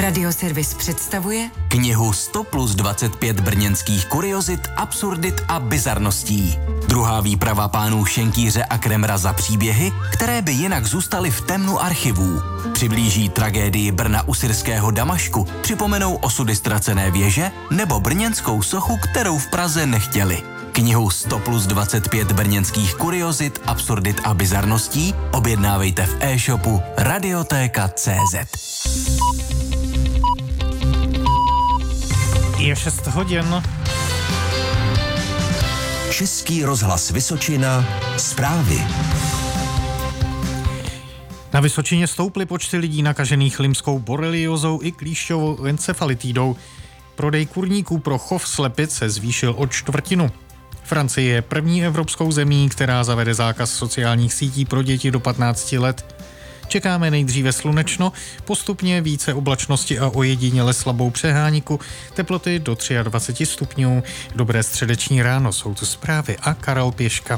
Radioservis představuje knihu 100 plus 25 brněnských kuriozit, absurdit a bizarností. Druhá výprava pánů Šenkýře a Kremra za příběhy, které by jinak zůstaly v temnu archivů. Přiblíží tragédii Brna u syrského Damašku, připomenou osudy ztracené věže nebo brněnskou sochu, kterou v Praze nechtěli. Knihu 100 plus 25 brněnských kuriozit, absurdit a bizarností objednávejte v e-shopu Radiotéka.cz. Je 6 hodin. Český rozhlas Vysočina, zprávy. Na Vysočině stouply počty lidí nakažených limskou boreliózou i klíšťovou encefalitidou. Prodej kurníků pro chov slepic se zvýšil o 1/4. Francie je první evropskou zemí, která zavede zákaz sociálních sítí pro děti do 15 let. Čekáme nejdříve slunečno, postupně více oblačnosti a ojediněle slabou přehániku, teploty do 23 stupňů. Dobré středeční ráno, jsou tu zprávy a Karel Pěška.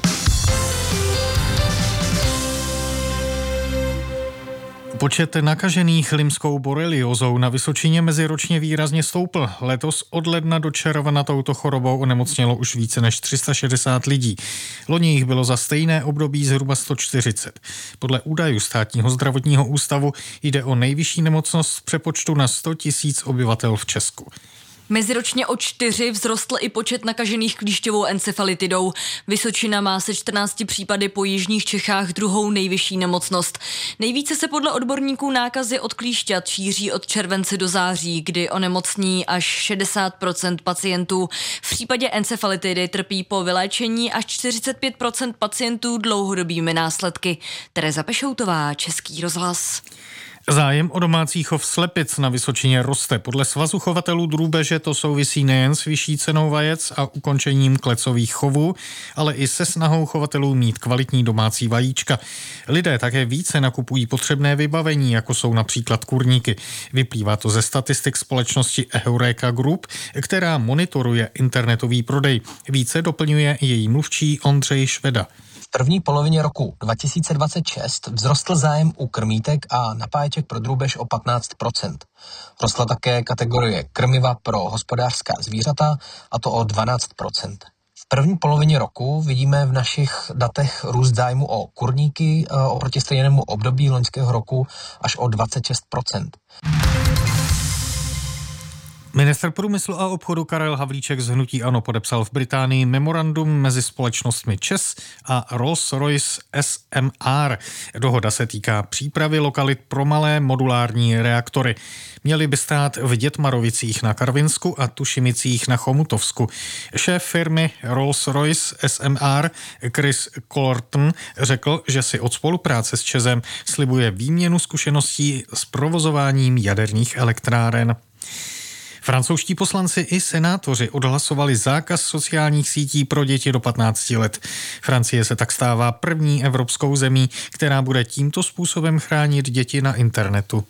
Počet nakažených limskou boreliózou na Vysočině meziročně výrazně stoupl. Letos od ledna do června touto chorobou onemocnělo už více než 360 lidí. Loni jich bylo za stejné období zhruba 140. Podle údajů Státního zdravotního ústavu jde o nejvyšší nemocnost v přepočtu na 100 000 obyvatel v Česku. Meziročně o 4 vzrostl i počet nakažených klíšťovou encefalitidou. Vysočina má se 14 případy po jižních Čechách druhou nejvyšší nemocnost. Nejvíce se podle odborníků nákazy od klíšťat šíří od července do září, kdy onemocní až 60% pacientů. V případě encefalitidy trpí po vyléčení až 45% pacientů dlouhodobými následky. Tereza Pešoutová, Český rozhlas. Zájem o domácí chov slepic na Vysočině roste. Podle Svazu chovatelů drůbeže to souvisí nejen s vyšší cenou vajec a ukončením klecových chovů, ale i se snahou chovatelů mít kvalitní domácí vajíčka. Lidé také více nakupují potřebné vybavení, jako jsou například kurníky. Vyplývá to ze statistik společnosti Eureka Group, která monitoruje internetový prodej. Více doplňuje její mluvčí Ondřej Šveda. V první polovině roku 2026 vzrostl zájem u krmítek a napáječek pro drůbež o 15%. Rostla také kategorie krmiva pro hospodářská zvířata, a to o 12%. V první polovině roku vidíme v našich datech růst zájmu o kurníky oproti stejnému období loňského roku až o 26%. Ministr průmyslu a obchodu Karel Havlíček z hnutí ANO podepsal v Británii memorandum mezi společnostmi ČEZ a Rolls-Royce SMR. Dohoda se týká přípravy lokalit pro malé modulární reaktory. Měly by stát v Dětmarovicích na Karvinsku a Tušimicích na Chomutovsku. Šéf firmy Rolls-Royce SMR Chris Collerton řekl, že si od spolupráce s ČEZem slibuje výměnu zkušeností s provozováním jaderných elektráren. Francouzští poslanci i senátoři odhlasovali zákaz sociálních sítí pro děti do 15 let. Francie se tak stává první evropskou zemí, která bude tímto způsobem chránit děti na internetu.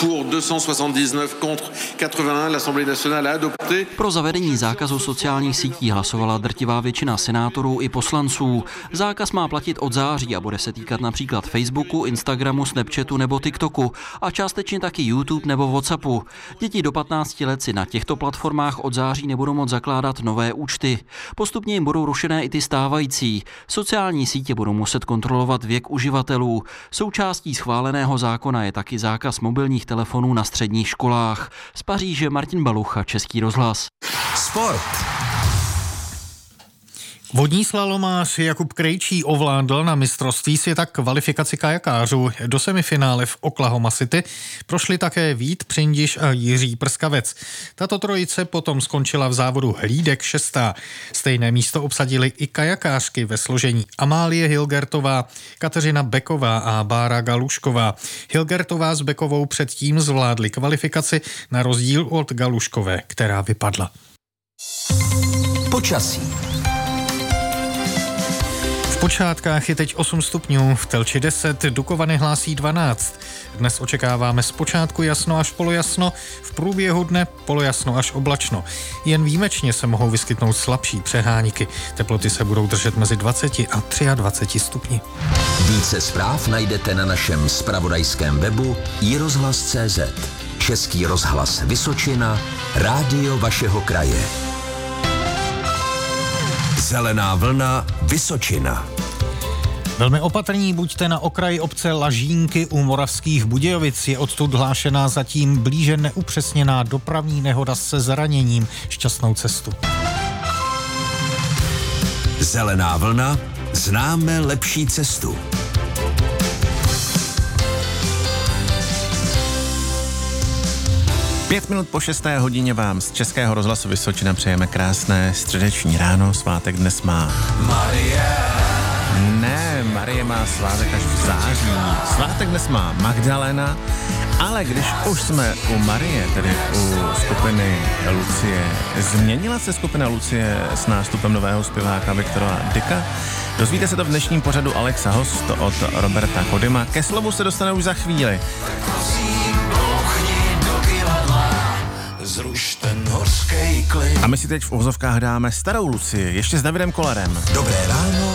Pro zavedení zákazu sociálních sítí hlasovala drtivá většina senátorů i poslanců. Zákaz má platit od září a bude se týkat například Facebooku, Instagramu, Snapchatu nebo TikToku a částečně taky YouTube nebo WhatsAppu. Děti do 15 let si na těchto platformách od září nebudou moct zakládat nové účty. Postupně jim budou rušené i ty stávající. Sociální sítě budou muset kontrolovat věk uživatelů. Součástí schváleného zákona je taky zákaz mobilních telefonů na středních školách. Z Paříže Martin Balucha, Český rozhlas. Sport. Vodní slalomář Jakub Krejčí ovládl na mistrovství světa kvalifikaci kajakářů. Do semifinále v Oklahoma City prošli také Vít Přindiš a Jiří Prskavec. Tato trojice potom skončila v závodu hlídek 6. Stejné místo obsadili i kajakářky ve složení Amálie Hilgertová, Kateřina Beková a Bára Galušková. Hilgertová s Bekovou předtím zvládli kvalifikaci na rozdíl od Galuškové, která vypadla. Počasí. V počátkách je teď 8 stupňů, v Telči 10, Dukovany hlásí 12. Dnes očekáváme zpočátku jasno až polojasno, v průběhu dne polojasno až oblačno. Jen výjimečně se mohou vyskytnout slabší přehániky. Teploty se budou držet mezi 20 a 23 stupni. Více zpráv najdete na našem zpravodajském webu iRozhlas.cz. Český rozhlas Vysočina, rádio vašeho kraje. Zelená vlna Vysočina. Velmi opatrní buďte na okraji obce Lažínky u Moravských Budějovic. Je odtud hlášená zatím blíže neupřesněná dopravní nehoda se zraněním. Šťastnou cestu. Zelená vlna, známe lepší cestu. Pět minut po 6. hodině vám z Českého rozhlasu Vysočina přejeme krásné středeční ráno. Svátek dnes má Marie. Ne, Marie má svátek až v září. Svátek dnes má Magdalena, ale když už jsme u Marie, tedy u skupiny Lucie, změnila se skupina Lucie s nástupem nového zpěváka Viktora Dyka? Dozvíte se to v dnešním pořadu Alexa Host od Roberta Kodyma. Ke slovu se dostane už za chvíli. A my si teď v uvozovkách dáme starou Lucii, ještě s Davidem Kollerem. Dobré ráno